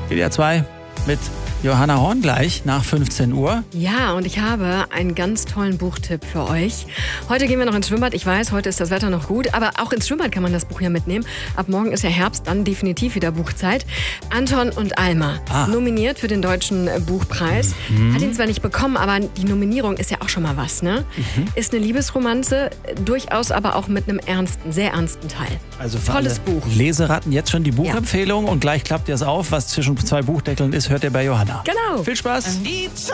WDR 2 mit Johanna Horn gleich nach 15 Uhr. Ja, und ich habe einen ganz tollen Buchtipp für euch. Heute gehen wir noch ins Schwimmbad. Ich weiß, heute ist das Wetter noch gut, aber auch ins Schwimmbad kann man das Buch ja mitnehmen. Ab morgen ist ja Herbst, dann definitiv wieder Buchzeit. Anton und Alma, nominiert für den Deutschen Buchpreis. Hat ihn zwar nicht bekommen, aber die Nominierung ist ja auch schon mal was, ne? Ist eine Liebesromanze, durchaus aber auch mit einem sehr ernsten Teil. Also für tolles alle Buch. Leseratten jetzt schon die Buchempfehlung und gleich klappt ihr es auf. Was zwischen zwei Buchdeckeln ist, hört ihr bei Johanna. Genau. Viel Spaß.